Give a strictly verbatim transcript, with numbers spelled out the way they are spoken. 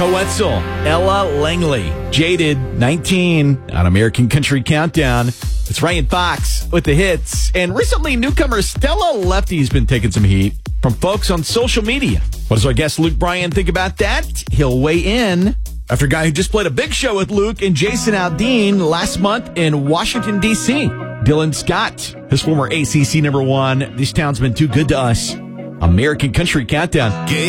Coetzel, Ella Langley, Jaded, nineteen, on American Country Countdown. It's Ryan Fox with the hits. And recently, newcomer Stella Lefty's been taking some heat from folks on social media. What does our guest Luke Bryan think about that? He'll weigh in after a guy who just played a big show with Luke and Jason Aldean last month in Washington, D C Dylan Scott, his former A C C number one. This town's been too good to us. American Country Countdown.